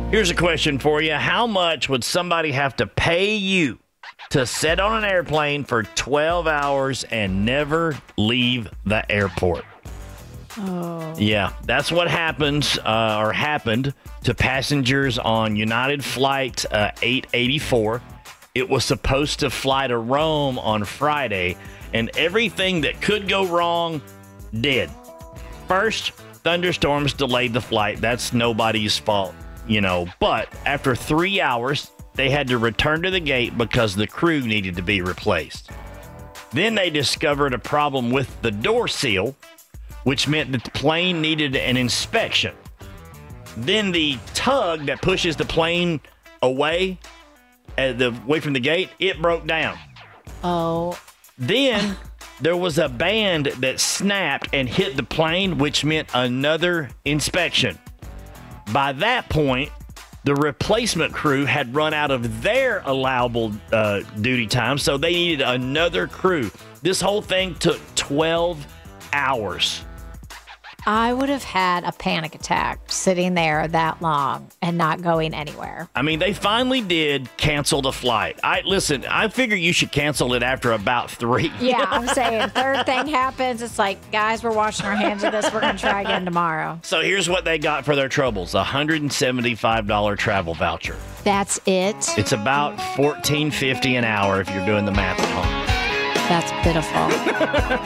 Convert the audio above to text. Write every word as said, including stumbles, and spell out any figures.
Here's a question for you. How much would somebody have to pay you to sit on an airplane for twelve hours and never leave the airport? Oh. Yeah, that's what happens uh, or happened to passengers on United Flight uh, eight eighty-four. It was supposed to fly to Rome on Friday, and everything that could go wrong did. First, thunderstorms delayed the flight. That's nobody's fault, you know. But after three hours, they had to return to the gate because the crew needed to be replaced. Then they discovered a problem with the door seal, which meant that the plane needed an inspection. Then the tug that pushes the plane away, uh, the, away from the gate, it broke down. Oh. Then there was a band that snapped and hit the plane, which meant another inspection. By that point, the replacement crew had run out of their allowable uh, duty time, so they needed another crew. This whole thing took twelve hours. I would have had a panic attack sitting there that long and not going anywhere. I mean, they finally did cancel the flight. I listen, I figure you should cancel it after about three. Yeah, I'm saying third thing happens. It's like, guys, we're washing our hands of this. We're going to try again tomorrow. So here's what they got for their troubles. A one hundred seventy-five dollars travel voucher. That's it? It's about fourteen fifty an hour if you're doing the math at home. That's pitiful.